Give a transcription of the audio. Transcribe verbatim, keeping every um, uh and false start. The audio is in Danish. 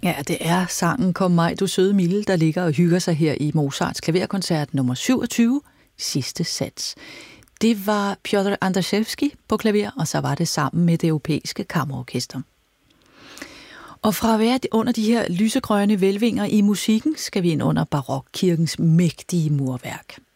Ja, det er sangen Kom mig, du søde Mille, der ligger og hygger sig her i Mozarts klaverkoncert nummer syvogtyve, sidste sats. Det var Piotr Andrzejewski på klaver, og så var det sammen med det europæiske kammerorkester. Og fra at være under de her lysegrønne hvælvinger i musikken, skal vi ind under barokkirkens mægtige murværk.